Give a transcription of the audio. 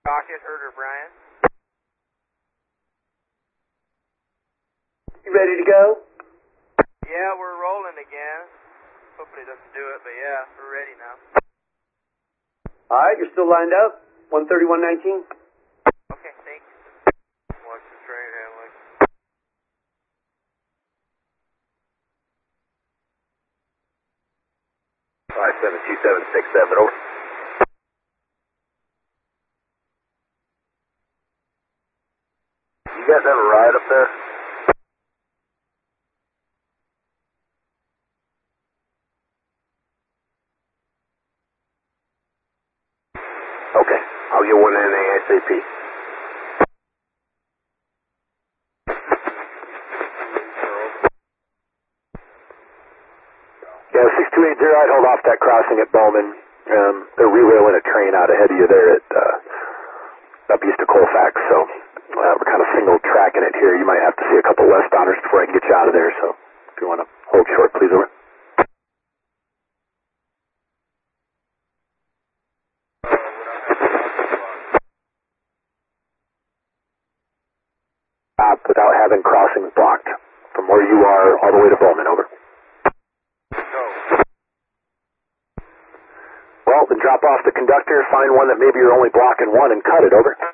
Rocket, Herder, Brian. You ready to go? Yeah, we're rolling again. Hopefully it doesn't do it, but yeah, we're ready now. All right, you're still lined up. 131.19. Okay, thank you. Watch the train handling. 572767, over. You guys have a ride up there? Okay, I'll get one in ASAP. Yeah, 6280, I'd hold off that crossing at Bowman. They're relaying a train out ahead of you there at up east of Colfax, so we're kind of single tracking it here. You might have to see a couple westbounders before I can get you out of there, so if you want to hold short, please, over. Without having crossings blocked from where you are all the way to Bowman, over. Well, then drop off the conductor, find one that maybe you're only blocking one, and cut it, over.